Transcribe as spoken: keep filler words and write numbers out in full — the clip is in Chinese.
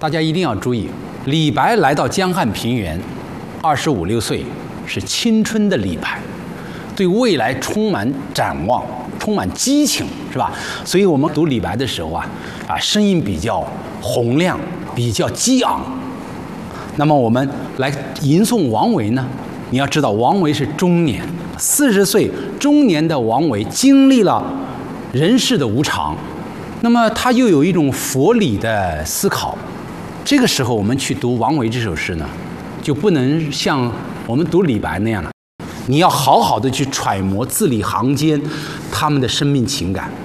大家一定要注意，李白来到江汉平原，二十五六岁，是青春的李白，对未来充满展望，充满激情，是吧？所以我们读李白的时候啊，啊，声音比较洪亮，比较激昂。那么我们来吟诵王维呢？你要知道，王维是中年，四十岁中年的王维经历了人世的无常，那么他又有一种佛理的思考。这个时候，我们去读王维这首诗呢，就不能像我们读李白那样了。你要好好的去揣摩字里行间他们的生命情感。